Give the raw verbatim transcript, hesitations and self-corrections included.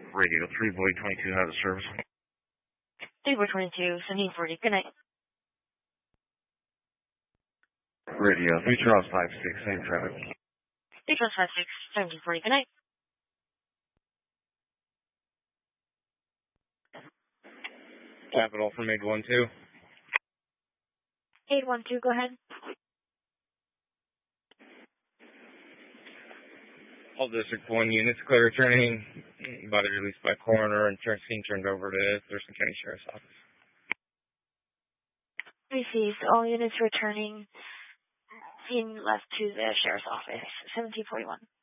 Radio three Boy twenty-two has a service. three Boy twenty-two, seventeen forty. Good night. Radio three Charles five six, same traffic. three Charles five six, seventeen forty. Good night. Capital from eight one two. eight one two, go ahead. All District one units clear returning. Body released by coroner and scene turned over to Thurston County Sheriff's Office. Received. All units returning. Scene left to the Sheriff's Office. seventeen forty-one.